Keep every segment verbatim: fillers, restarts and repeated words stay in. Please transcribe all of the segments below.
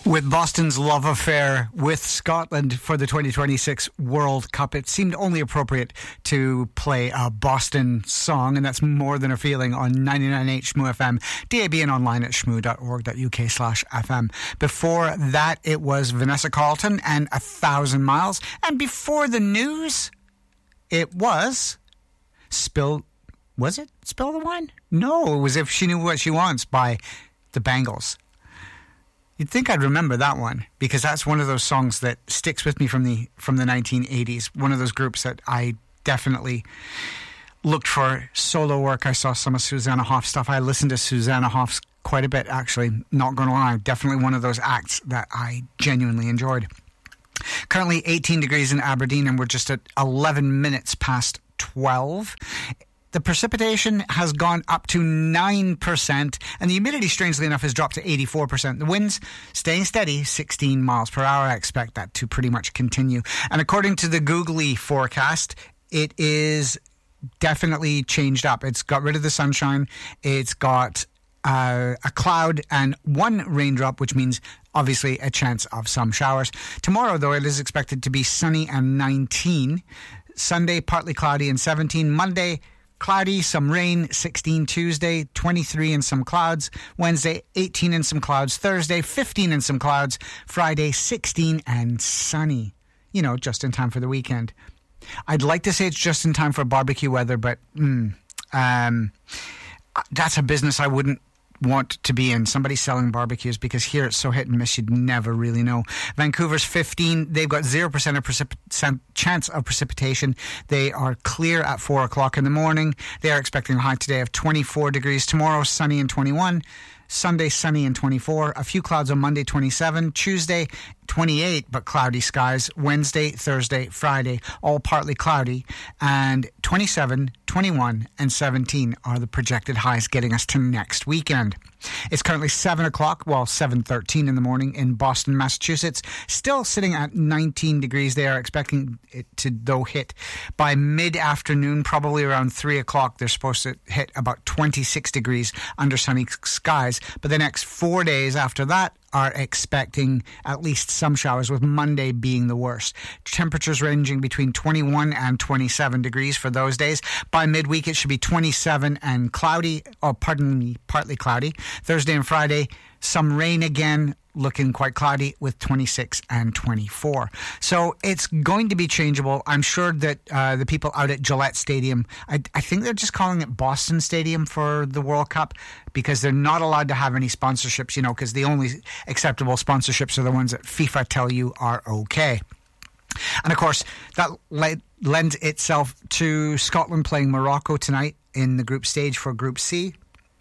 With Boston's love affair with Scotland for the twenty twenty-six World Cup, it seemed only appropriate to play a Boston song, and that's More Than a Feeling on ninety-nine point eight Shmoo F M, D A B and online at shmoo dot org dot U K slash F M. Before that, it was Vanessa Carlton and A Thousand Miles. And before the news, it was Spill... Was it Spill the Wine? No, it was If She Knew What She Wants by the Bangles. You'd think I'd remember that one, because that's one of those songs that sticks with me from the from the nineteen eighties. One of those groups that I definitely looked for solo work. I saw some of Susanna Hoffs stuff. I listened to Susanna Hoffs quite a bit, actually. Not going to lie. Definitely one of those acts that I genuinely enjoyed. Currently eighteen degrees in Aberdeen, and we're just at eleven minutes past twelve. The precipitation has gone up to nine percent, and the humidity, strangely enough, has dropped to eighty-four percent. The winds staying steady, sixteen miles per hour. I expect that to pretty much continue. And according to the Googly forecast, it is definitely changed up. It's got rid of the sunshine. It's got uh, a cloud and one raindrop, which means obviously a chance of some showers. Tomorrow, though, it is expected to be sunny and nineteen. Sunday, partly cloudy and seventeen. Monday, cloudy, some rain, sixteen. Tuesday, twenty-three and some clouds. Wednesday, eighteen and some clouds. Thursday, fifteen and some clouds. Friday, sixteen and sunny. You know, just in time for the weekend. I'd like to say it's just in time for barbecue weather, but mm, um, that's a business I wouldn't want to be in. Somebody selling barbecues, because here it's so hit and miss you'd never really know. Vancouver's fifteen. They've got zero percent of precip- chance of precipitation. They are clear at four o'clock in the morning. They are expecting a high today of twenty-four degrees. Tomorrow, sunny and twenty-one. Sunday, sunny and twenty-four. A few clouds on Monday, twenty-seven. Tuesday, twenty-eight, but cloudy skies. Wednesday, Thursday, Friday, all partly cloudy. And twenty-seven, twenty-one, and seventeen are the projected highs, getting us to next weekend. It's currently seven o'clock, well, seven thirteen in the morning in Boston, Massachusetts. Still sitting at nineteen degrees. They are expecting it to, though, hit by mid-afternoon, probably around three o'clock. They're supposed to hit about twenty-six degrees under sunny skies. But the next four days after that are expecting at least some showers, with Monday being the worst. Temperatures ranging between twenty-one and twenty-seven degrees for those days. By midweek, it should be twenty-seven and cloudy, or pardon me, partly cloudy. Thursday and Friday, some rain again, looking quite cloudy with twenty-six and twenty-four. So it's going to be changeable. I'm sure that uh, the people out at Gillette Stadium, I, I think they're just calling it Boston Stadium for the World Cup, because they're not allowed to have any sponsorships, you know, because the only acceptable sponsorships are the ones that FIFA tell you are okay. And of course, that le- lends itself to Scotland playing Morocco tonight in the group stage for Group C.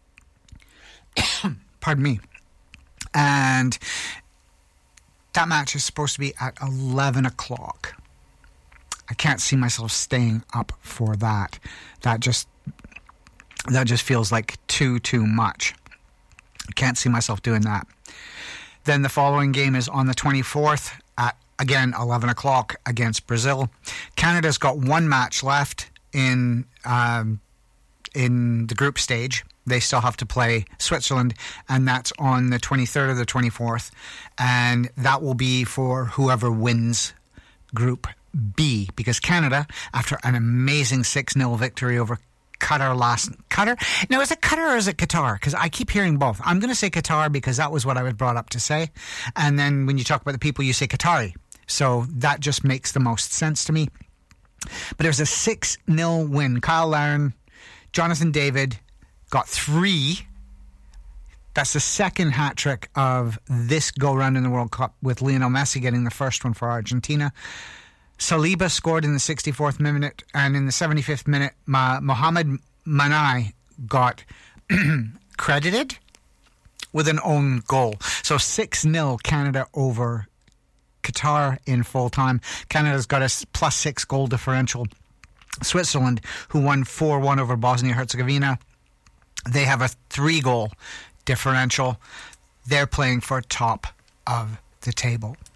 Pardon me. And that match is supposed to be at eleven o'clock. I can't see myself staying up for that. That just that just feels like too, too much. I can't see myself doing that. Then the following game is on the twenty-fourth at, again, eleven o'clock against Brazil. Canada's got one match left in um, in the group stage. They still have to play Switzerland, and that's on the twenty-third or the twenty-fourth. And that will be for whoever wins Group B, because Canada, after an amazing six nil victory over Qatar last... Qatar? No, is it Qatar or is it Qatar? Because I keep hearing both. I'm going to say Qatar because that was what I was brought up to say. And then when you talk about the people, you say Qatari. So that just makes the most sense to me. But it was a six nil win. Kyle Larin, Jonathan David got three. That's the second hat trick of this go-round in the World Cup, with Lionel Messi getting the first one for Argentina. Saliba scored in the sixty-fourth minute, and in the seventy-fifth minute, Ma- Mohamed Manai got credited with an own goal. So six nil Canada over Qatar in full time. Canada's got a plus six goal differential. Switzerland, who won four one over Bosnia-Herzegovina, they have a three-goal differential. They're playing for top of the table.